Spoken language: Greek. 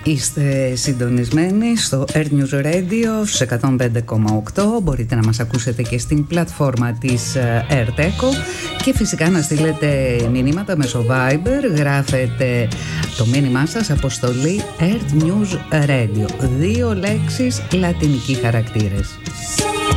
Είστε συντονισμένοι στο Air News Radio στους 105,8. Μπορείτε να μας ακούσετε και στην πλατφόρμα της AirTeco και φυσικά να στείλετε μηνύματα μέσω Viber. Γράφετε το μήνυμά σας αποστολή Air News Radio. 2 λέξεις, λατινικοί χαρακτήρες.